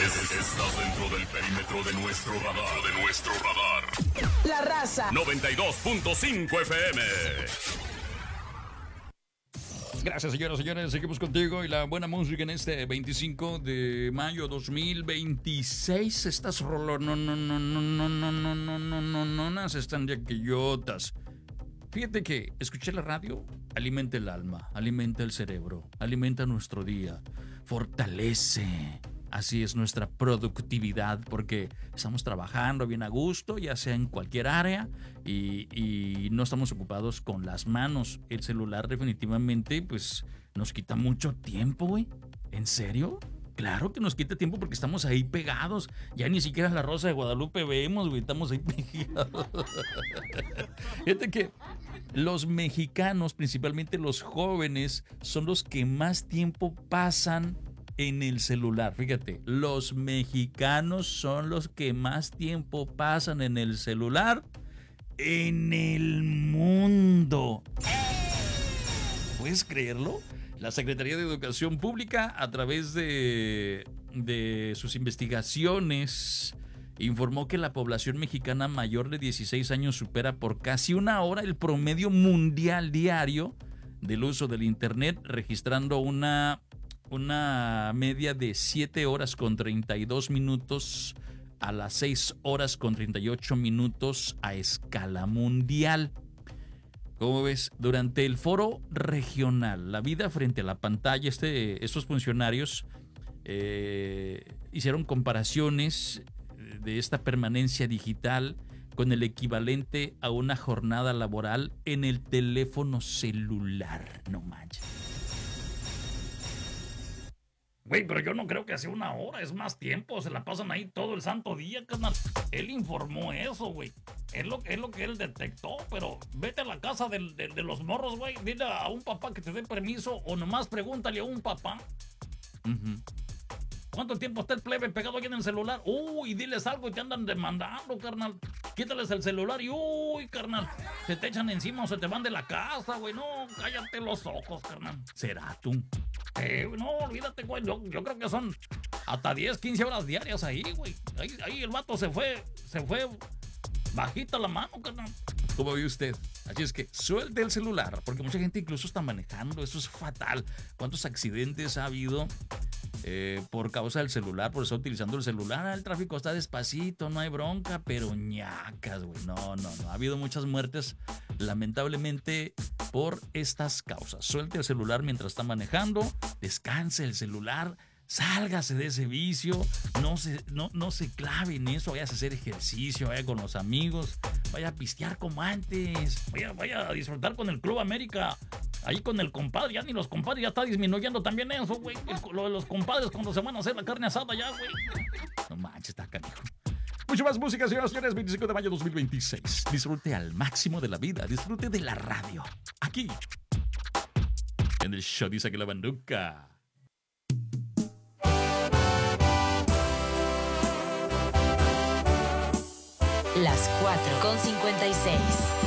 Estás dentro del perímetro de nuestro radar. La Raza 92.5 FM. Gracias, señoras y señores. Seguimos contigo y la buena música en este 25 de mayo 2026. Estas rolononas están de aquellotas. Fíjate que escuchar la radio alimenta el alma, alimenta el cerebro, alimenta nuestro día, fortalece. Así es nuestra productividad porque estamos trabajando bien a gusto, ya sea en cualquier área y no estamos ocupados con las manos. El celular definitivamente pues nos quita mucho tiempo, güey. ¿En serio? Claro que nos quita tiempo porque estamos ahí pegados. Ya ni siquiera la Rosa de Guadalupe vemos, güey. Estamos ahí pegados. Fíjate que los mexicanos, principalmente los jóvenes, son los que más tiempo pasan en el celular. Fíjate, los mexicanos son los que más tiempo pasan en el celular en el mundo. ¿Puedes creerlo? La Secretaría de Educación Pública, a través de sus investigaciones, informó que la población mexicana mayor de 16 años supera por casi una hora el promedio mundial diario del uso del Internet, registrando una media de 7 horas con 32 minutos a las 6 horas con 38 minutos a escala mundial. ¿Cómo ves? Durante el foro regional, la vida frente a la pantalla, estos funcionarios hicieron comparaciones de esta permanencia digital con el equivalente a una jornada laboral en el teléfono celular. No manches. Güey, pero yo no creo que sea una hora, es más tiempo, se la pasan ahí todo el santo día, carnal. Él informó eso, güey. Es lo que él detectó, pero vete a la casa de los morros, güey. Dile a un papá que te dé permiso o nomás pregúntale a un papá. ¿Cuánto tiempo está el plebe pegado aquí en el celular? Uy, diles algo y te andan demandando, carnal. Quítales el celular y uy, carnal, se te echan encima o se te van de la casa, güey. No, cállate los ojos, carnal. ¿Será tú? No, olvídate, güey. Yo creo que son hasta 10, 15 horas diarias ahí, güey. Ahí el vato se fue bajita la mano, carnal. ¿Cómo ve usted? Así es que suelte el celular, porque mucha gente incluso está manejando. Eso es fatal. ¿Cuántos accidentes ha habido por causa del celular, por estar utilizando el celular? El tráfico está despacito, no hay bronca, pero ñacas, güey. No. Ha habido muchas muertes, lamentablemente, por estas causas. Suelte el celular mientras está manejando, descanse el celular, sálgase de ese vicio, no se clave en eso, vaya a hacer ejercicio, vaya con los amigos, vaya a pistear como antes, vaya a disfrutar con el Club América. Ahí con el compadre, ya ni los compadres, ya está disminuyendo también eso, güey. Lo de los compadres cuando se van a hacer la carne asada ya, güey. No manches, está canijo. Mucho más música, señoras y señores, 25 de mayo 2026. Disfrute al máximo de la vida, disfrute de la radio. Aquí, en el show dice que la banduca. Las 4:56.